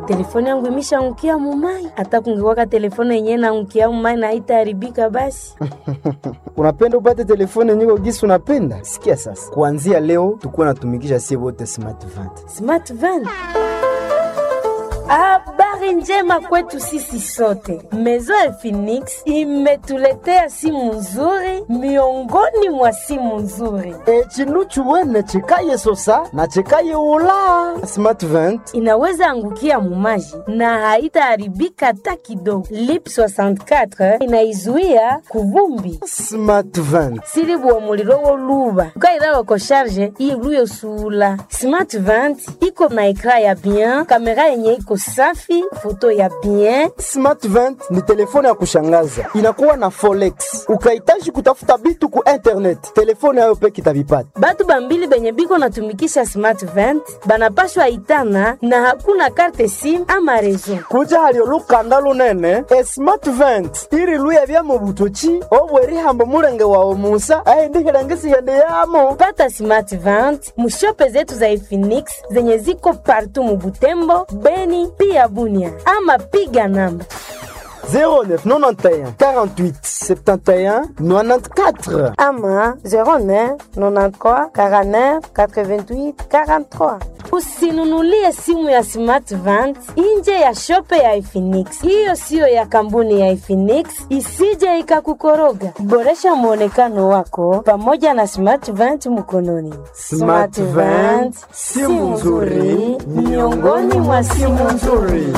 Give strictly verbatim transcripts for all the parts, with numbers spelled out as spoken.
telefone yangu imeshaangukia mumai. Hata kungekuwa telefone yenyewe naangukia mumai na haitaharibika basi. Unapenda upate telefone nyingo gisi unapenda? Sikia sasa. Kuanzia leo tukuwa natumikisha sie wote Smart vingt. Smart vingt. Habari njema kwetu sisi sote. Maison ya Phoenix imetuletea simu nzuri miongoni mwa simu nzuri. E chinuchu wene chikaye sosa na chikaye ula. Smart vingt inaweza angukia mumaji na haitaharibika hata kidogo. Lip soixante quatre inaizuia kuvumbi. Smart vingt silibu wa muliro woluba ukairawa ko charge iluyo sula. Smart vingt iko na ekra ya bien, kamera yenye iko safi, foto ya bien. Smart vingt ni telefone ya kushangaza, inakuwa na forex. Ukahitaji kutafuta bitu ku internet, telefone hayo peke itavipata. Batu bambili benye biko natumikisha Smart vingt banapashwa itana na hakuna karte sim ama rezo. Kuja halio lukanda lunene e Smart vingt iri luya vya mubutochi obweri hamba mulenge wa omusa aindihirangisi yende yamo. Pata Smart vingt mushope zetu za Phoenix zenye ziko partout mu Butembo, Beni pia Bunia, ama piga namba zéro neuf quatre-vingt-onze quarante-huit soixante et onze quatre-vingt-quatorze ama zéro neuf quatre-vingt-treize quarante-neuf quatre-vingt-huit quarante-trois. Usinunulie simu ya Smart vingt nje ya shope ya Phoenix. Hiyo sio ya kampuni ya Phoenix, isije ikakukoroga. Boresha muonekano wako pamoja na Smart vingt mkononi. Smart vingt, simu nzuri miongoni mwa simu nzuri.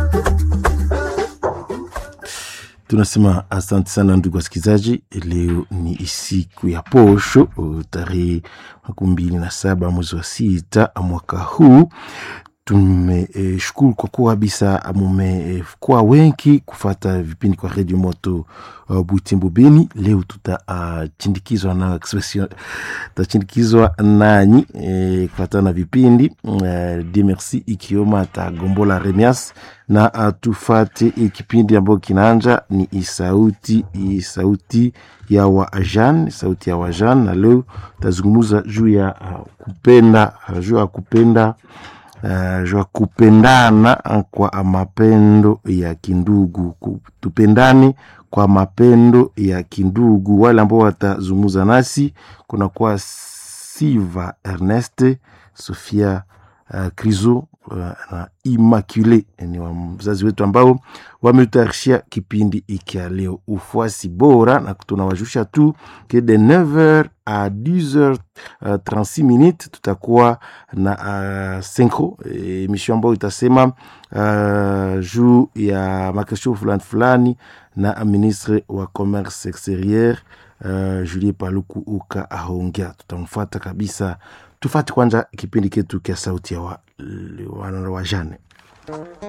Tunasema asante sana ndugu wasikilizaji. Leo ni siku ya posho tarehe makumi mbili na saba mwezi wa sita mwaka huu. Tumeshukuru eh, kwa kuwa bisa mumekuwa eh, wengi kufata vipindi kwa Radio Moto uh, Butembo Beni. Leo tutachindikizwa uh, na expression tutachindikizwa nanyi eh, kufatana vipindi uh, de merci ikioma tagombola Remias na uh, tufate eh, kipindi ambacho kinaanja ni isauti isauti ya wajan sauti ya wajan, na leo tazungumza juu ya uh, kupenda uh, juu ya kupenda Uh, jua kupendana kwa mapendo ya kindugu. Tupendane kwa mapendo ya kindugu. Wale ambao watazungumza nasi kuna kwa Siva Ernest, Sofia uh, Krizo uh, na Immaculée, ni wazazi wetu ambao wametayarishia kipindi iki leo. Ufuasi bora, na tunawajusha tu ke de neuf heures à dix heures trente-six minutes tutakuwa na uh, synchro emission ambayo itasema uh, juu ya makesho fulani fulani na ministre wa commerce exterieur uh, Julie Paluku uka ahongea. Tutamfuata kabisa. Tufati kwanza kipindi ketu kia sauti ya wa, wa, wa, wa jane.